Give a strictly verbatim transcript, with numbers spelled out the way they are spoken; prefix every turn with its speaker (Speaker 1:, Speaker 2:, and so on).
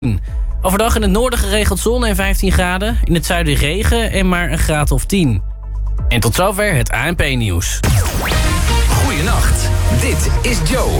Speaker 1: Overdag in het noorden geregeld zon en vijftien graden. In het zuiden regen en maar een graad of tien. En tot zover het A N P-nieuws.
Speaker 2: Goeienacht, dit is Joe.